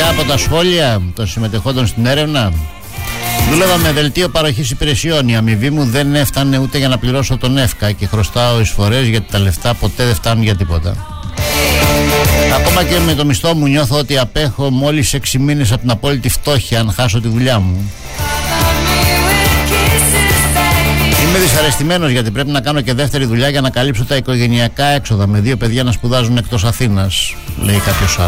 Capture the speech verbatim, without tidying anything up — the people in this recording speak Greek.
Μερικά από τα σχόλια των συμμετεχόντων στην έρευνα. Δούλευα με δελτίο παροχής υπηρεσιών. Η αμοιβή μου δεν έφτανε ούτε για να πληρώσω τον ΕΦΚΑ και χρωστάω εισφορές γιατί τα λεφτά ποτέ δεν φτάνουν για τίποτα. Ακόμα και με το μισθό μου νιώθω ότι απέχω μόλις έξι μήνες από την απόλυτη φτώχεια αν χάσω τη δουλειά μου. Είμαι δυσαρεστημένος γιατί πρέπει να κάνω και δεύτερη δουλειά για να καλύψω τα οικογενειακά έξοδα με δύο παιδιά να σπουδάζουν εκτός Αθήνας, λέει κάποιος άλλος.